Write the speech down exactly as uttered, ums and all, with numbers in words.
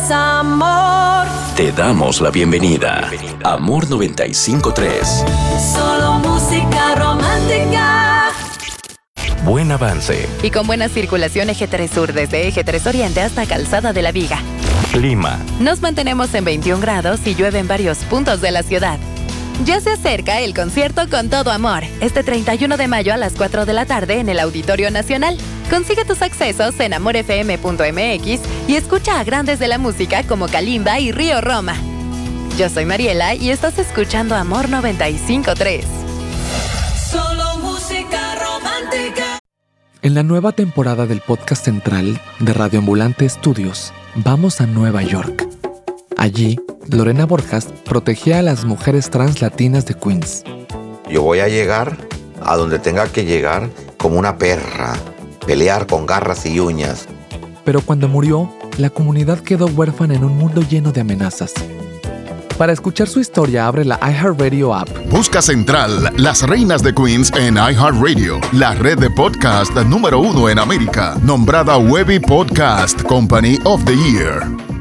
es amor. Te damos la bienvenida. Amor noventa y cinco punto tres. Solo música romántica. Buen avance. Y con buena circulación Eje tres Sur desde Eje tres Oriente hasta Calzada de la Viga. Clima. Nos mantenemos en veintiún grados y llueve en varios puntos de la ciudad. Ya se acerca el concierto Con Todo Amor, este treinta y uno de mayo a las cuatro de la tarde en el Auditorio Nacional. Consigue tus accesos en amor f m punto m x y escucha a grandes de la música como Kalimba y Río Roma. Yo soy Mariela y estás escuchando Amor noventa y cinco punto tres. Solo música romántica. En la nueva temporada del podcast central de Radio Ambulante Studios, vamos a Nueva York. Allí, Lorena Borjas protegía a las mujeres trans latinas de Queens. Yo voy a llegar a donde tenga que llegar como una perra, pelear con garras y uñas. Pero cuando murió, la comunidad quedó huérfana en un mundo lleno de amenazas. Para escuchar su historia, abre la iHeartRadio app. Busca Central, Las Reinas de Queens en iHeartRadio, la red de podcast número uno en América, nombrada Webby Podcast Company of the Year.